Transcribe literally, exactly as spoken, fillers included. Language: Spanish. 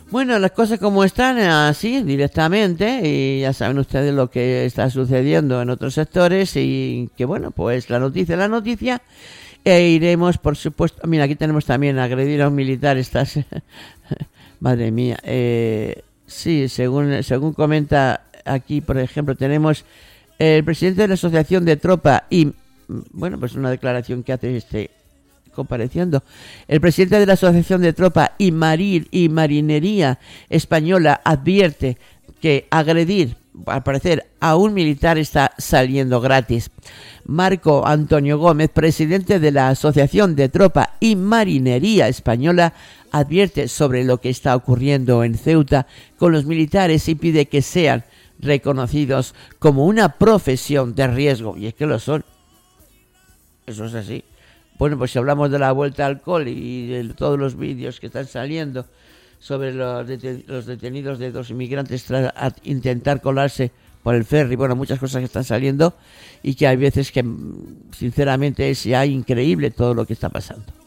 Bueno, las cosas como están, así, directamente, y ya saben ustedes lo que está sucediendo en otros sectores, y que bueno, pues la noticia es la noticia, e iremos, por supuesto, mira, aquí tenemos también agredir a un militar, estas, madre mía, eh, sí, según, según comenta aquí, por ejemplo, tenemos el presidente de la Asociación de Tropa y, bueno, pues una declaración que hace este compareciendo. El presidente de la Asociación de Tropa y, Maril y Marinería Española advierte que agredir, al parecer, a un militar está saliendo gratis. Marco Antonio Gómez, presidente de la Asociación de Tropa y Marinería Española, advierte sobre lo que está ocurriendo en Ceuta con los militares y pide que sean reconocidos como una profesión de riesgo. Y es que lo son. Eso es así. Bueno, pues si hablamos de la vuelta al cole y de todos los vídeos que están saliendo sobre los, deten- los detenidos de dos inmigrantes tras intentar colarse por el ferry, bueno, muchas cosas que están saliendo y que hay veces que, sinceramente, es ya increíble todo lo que está pasando.